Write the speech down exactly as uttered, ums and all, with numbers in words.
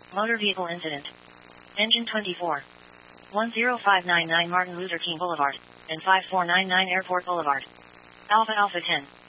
Motor vehicle incident. Engine twenty-four. one zero five nine nine Martin Luther King Boulevard, and five four nine nine Airport Boulevard. Alpha Alpha ten.